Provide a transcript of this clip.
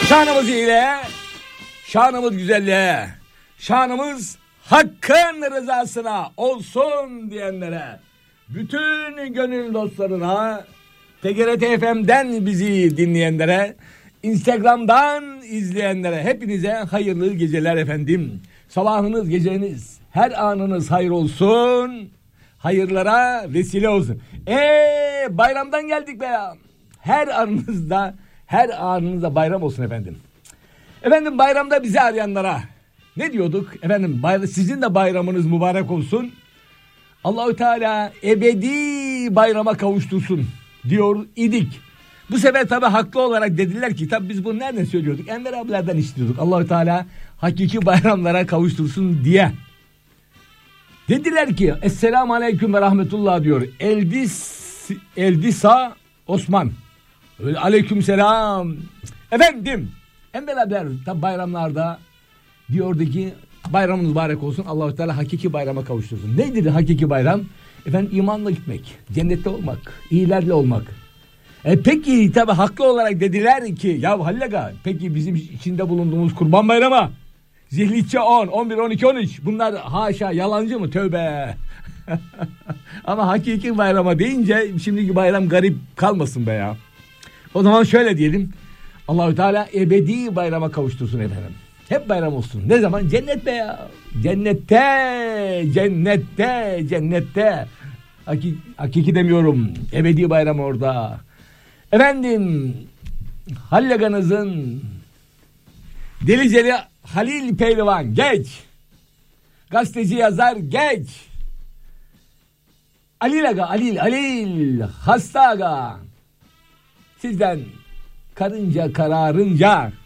Şanımız iyiliğe, şanımız güzelliğe, şanımız Hakk'ın rızasına olsun diyenlere, bütün gönül dostlarına, TGRT FM'den bizi dinleyenlere, Instagram'dan izleyenlere hepinize hayırlı geceler efendim. Sabahınız, geceniz, her anınız hayır olsun. Hayırlara vesile olsun. Bayramdan geldik be ya. Her anınızda bayram olsun efendim. Efendim bayramda bizi arayanlara ne diyorduk? Efendim sizin de bayramınız mübarek olsun. Allahü Teala ebedi bayrama kavuştursun diyor idik. Bu sefer tabi haklı olarak dediler ki tabi biz bunu nereden söylüyorduk? Enver abilerden istiyorduk. Allahü Teala hakiki bayramlara kavuştursun diye. Dediler ki Esselamu Aleyküm ve Rahmetullah diyor. Eldisa Osman. Aleyküm selam. Efendim Enver abiler tabi bayramlarda diyordu ki bayramınız mübarek olsun. Allah-u Teala hakiki bayrama kavuştursun. Neydi hakiki bayram? Efendim imanla gitmek, cennette olmak, iyilerle olmak. Peki tabi haklı olarak dediler ki ya Hallaga peki bizim içinde bulunduğumuz Kurban Bayramı, Zilhicce 10, 11, 12, 13 bunlar haşa yalancı mı? Tövbe. Ama hakiki bayrama deyince şimdiki bayram garip kalmasın be ya. O zaman şöyle diyelim. Allahü Teala ebedi bayrama kavuştursun efendim. Hep bayram olsun. Ne zaman? Cennet be ya. Cennette. Hakiki demiyorum. Ebedi bayram orada. Efendim Hallaga'nızın Deliceli Halil Pehlivan geç. Gazeteci yazar geç. Halil hasta aga. Sizden karınca kararınca